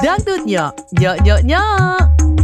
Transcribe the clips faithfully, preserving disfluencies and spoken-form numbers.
Dangdutnya, nyok nyok nyok.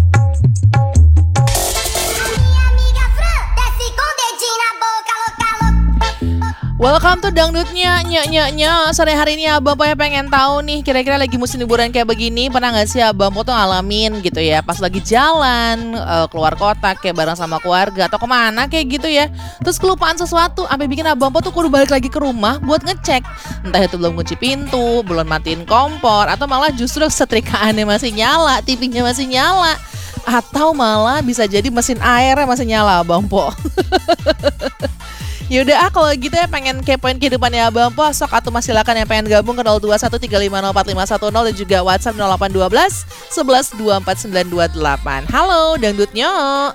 Welcome to Dangdutnya, nyok nyok nyok. Sore hari ini Abang Po pengen tahu nih, kira-kira lagi musim liburan kayak begini, pernah gak sih Abang Po tuh ngalamin gitu ya, pas lagi jalan uh, keluar kota kayak bareng sama keluarga atau kemana kayak gitu ya, terus kelupaan sesuatu sampai bikin Abang Po tuh kudu balik lagi ke rumah buat ngecek, entah itu belum kunci pintu, belum matiin kompor, atau malah justru setrikaannya masih nyala, T V-nya masih nyala, atau malah bisa jadi mesin airnya masih nyala Abang Po. Yaudah ah, kalau gitu ya pengen kepoin kehidupannya Abang Po, sok atau masih silakan yang pengen gabung ke nol dua satu tiga lima nol empat lima satu nol dan juga WhatsApp nol delapan satu dua sebelas dua empat sembilan dua delapan. Halo Dangdutnya.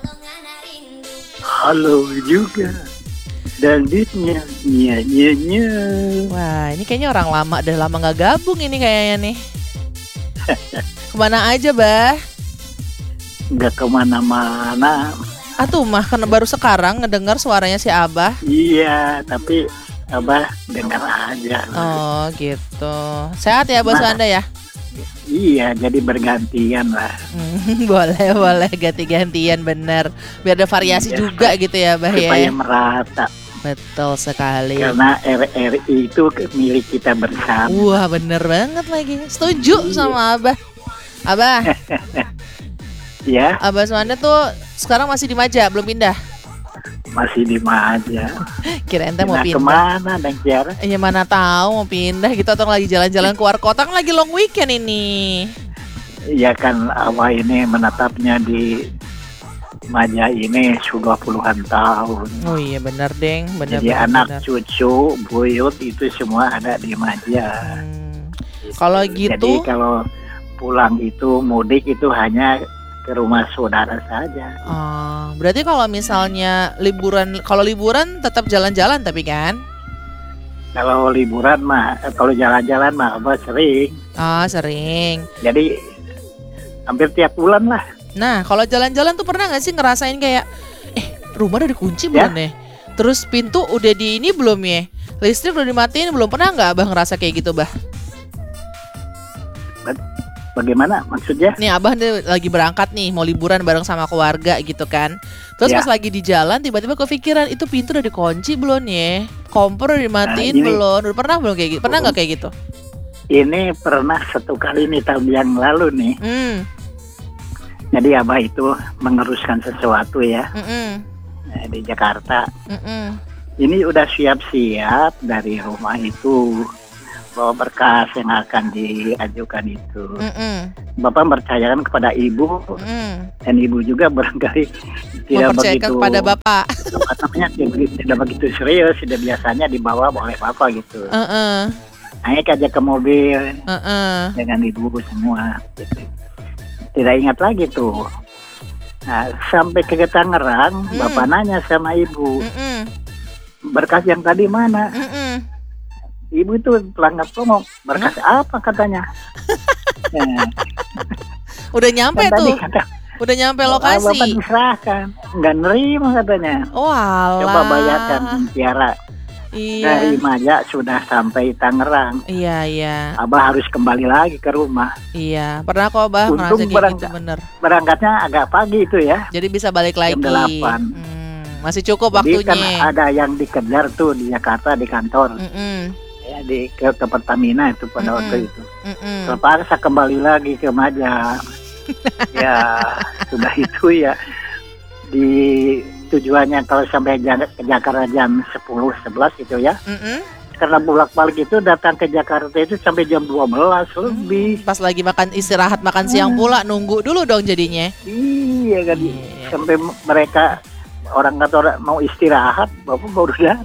Halo juga Dangdutnya, nya nya nya. Wah, ini kayaknya orang lama, udah lama gak gabung ini kayaknya nih. Kemana aja bah? Nggak kemana-mana. Atuh mah karena baru sekarang ngedengar suaranya si Abah. Iya, tapi Abah dengar aja. Oh gitu. Sehat ya Bos Nah, Anda ya? Iya, jadi bergantian lah. Hmm, boleh boleh ganti-gantian bener. Biar ada variasi Iya, juga gitu ya Bah ya. Supaya merata. Betul sekali. Karena R R I itu milik kita bersama. Wah bener banget lagi. Setuju Iya. sama Abah. Abah, Ya, Abah Suanda tuh sekarang masih di Maja, belum pindah. masih di Maja. Kira ente mau Nah, pindah. kemana Dang Tiara? Ya mana tahu mau pindah gitu atau lagi jalan-jalan keluar kota, kan lagi long weekend ini. Iya kan, Abah ini menetapnya di Maja ini sudah puluhan tahun. Oh iya benar deng, benar Jadi benar. anak benar. cucu, buyut itu semua ada di Maja. Hmm. Kalau gitu, Jadi kalau pulang itu mudik itu hanya ke rumah saudara saja. oh, berarti kalau misalnya liburan, kalau liburan tetap jalan-jalan tapi kan? Kalau liburan mah, eh, kalau jalan-jalan mah Abah sering. Ah sering. Jadi hampir tiap bulan lah. Nah kalau jalan-jalan tuh pernah nggak sih ngerasain kayak, eh rumah udah dikunci Ya. belum nih? Terus pintu udah di ini belum ya? Listrik udah dimatiin belum? Pernah nggak Abah ngerasa kayak gitu Bah? Bagaimana maksudnya? Nih Abah nih lagi berangkat nih, mau liburan bareng sama keluarga gitu kan. Terus Ya. pas lagi di jalan tiba-tiba kepikiran, itu pintu udah dikunci belum ya? Kompor udah dimatiin Nah, ini- belum? Udah pernah belum kayak gitu? Pernah nggak kayak gitu? Ini pernah satu kali nih tahun yang lalu nih. Hmm, Jadi Abah itu menguruskan sesuatu ya mm-mm, eh, di Jakarta. mm-mm. Ini udah siap-siap dari rumah itu bawa berkas yang akan diajukan itu. Mm-mm, Bapak mempercayakan kepada ibu mm-mm. dan ibu juga barangkali tidak Mempercayakan begitu kepada Bapak. apa namanya tidak, tidak begitu serius, tidak biasanya dibawa oleh Bapak gitu. Heeh, Naik aja ke mobil heeh. dengan ibu semua. Gitu. Tidak ingat lagi tuh. Nah, sampai ke Tangerang, Hmm. Bapak nanya sama ibu, Mm-mm, berkas yang tadi mana? mm-mm. Ibu itu pelanggan ngomong, berkas apa katanya? Nah, Udah nyampe kan tadi tuh, kata, udah nyampe "Ah, Bapak lokasi. diserahkan, nggak nerima katanya. Oh alah. Coba bayarkan Tiara, Iya, dari Maja sudah sampai Tangerang. iya, iya, Abah harus kembali lagi ke rumah. iya. Pernah kok Bah Untung ngerasa kayak gitu berangkat. bener. Berangkatnya agak pagi itu ya. Jadi bisa balik lagi. Jam delapan. Hmm, masih cukup Jadi kan waktunya. ada yang dikejar tuh di Jakarta di kantor. Mm-mm, Ya, di ke, ke Pertamina itu pada Mm-mm. waktu itu. mm-mm. Terpaksa kembali lagi ke Maja. Ya sudah itu ya di tujuannya kalau sampai Ja- ke Jakarta jam sepuluh sebelas gitu ya. Mm-mm. Karena bolak-balik itu datang ke Jakarta itu sampai jam dua belas lebih. Pas lagi makan istirahat makan siang pula nunggu dulu dong jadinya. Iya kan, Iya. sampai mereka orang kantor mau istirahat, bapak baru datang.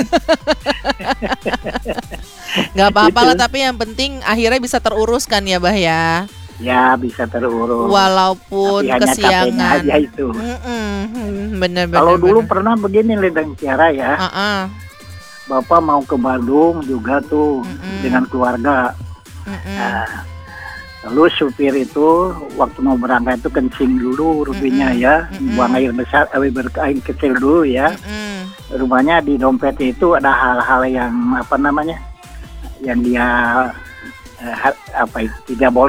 Nggak apa-apa Gitu. lah, tapi yang penting akhirnya bisa teruruskan ya Bah ya. Ya bisa terurus. Walaupun Tapi hanya capeknya kesiangan. aja itu. Mm-mm, bener-bener. Kalau dulu pernah begini Lendang Tiara ya, Uh-uh. bapak mau ke Bandung juga tuh Mm-mm. dengan keluarga. Mm-mm. Nah, lalu supir itu waktu mau berangkat itu kencing dulu rupinya Mm-mm. ya, Mm-mm. buang air besar, air, ber- air kecil dulu ya. Mm-mm. Rupanya di dompet itu ada hal-hal yang apa namanya, yang dia eh, ha- apa itu tidak boleh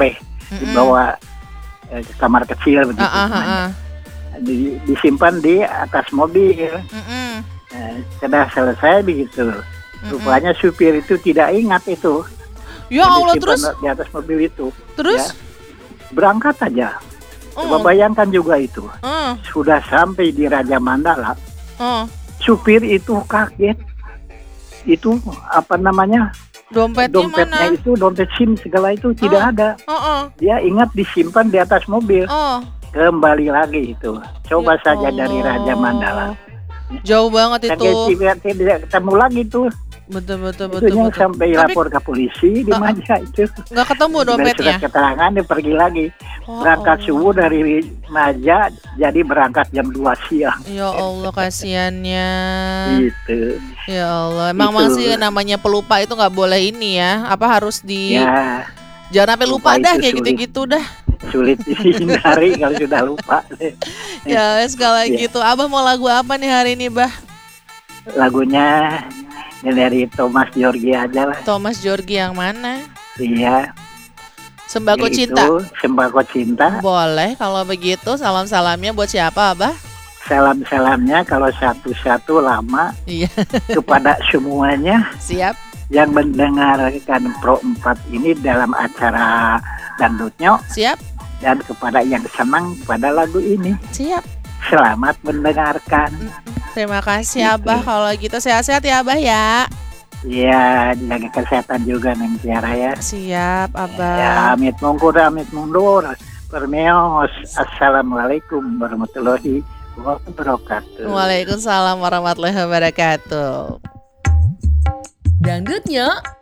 Mm-mm. dibawa eh, ke kamar kecil begitu. Ah, ah, ah, ah. Di- disimpan di atas mobil. Mm-mm. Nah, sudah selesai begitu. Mm-mm. Rupanya supir itu tidak ingat itu. Ya Yang Allah, disimpan terus di atas mobil itu. terus Ya, berangkat aja. Coba Oh, bayangkan juga itu. oh, Sudah sampai di Raja Mandala, oh. supir itu kaget. Itu apa namanya? Dompetnya Dompetnya mana? itu, dompet SIM segala itu tidak Oh. ada. Oh, oh, Dia ingat disimpan di atas mobil. oh. Kembali lagi itu. Coba Ya saja dari Raja Allah. Mandala. Jauh banget Dan itu. tidak tidak ketemu lagi tuh. Betul betul betul Itunya betul. sampai Tapi lapor ke polisi di Uh-uh. Maja itu. nggak ketemu Dari dompetnya. surat keterangan dia pergi lagi. Oh, Berangkat Allah. subuh dari Maja jadi berangkat jam dua siang. Ya Allah, kasihannya. Gitu. Ya Allah, emang Itu. masih namanya pelupa itu nggak boleh ini ya. Apa harus di Ya, jangan sampai lupa lupa dah itu kayak sulit. gitu-gitu dah. sulit dihindari kalau sudah lupa. Ya sekali Iya. gitu. Abah mau lagu apa nih hari ini, Bah? Lagunya dari Thomas George aja lah. Thomas George yang mana? Iya. Sembako yaitu Cinta. Sembako Cinta. Boleh kalau begitu. Salam-salamnya buat siapa, Abah? Salam-salamnya kalau satu-satu lama Iya, kepada semuanya siap. yang mendengarkan Pro empat ini dalam acara Dangdutnya Siap. dan kepada yang senang pada lagu ini. Siap. Selamat mendengarkan. Terima kasih, Abah. Kalau gitu sehat-sehat ya, Abah ya. Ya, jaga kesehatan juga Neng Tiara ya. Siap, Ya, Abah. amit mungkur, amit mundur. Permeos. Assalamualaikum warahmatullahi wabarakatuh. Waalaikumsalam warahmatullahi wabarakatuh. Dangdutnya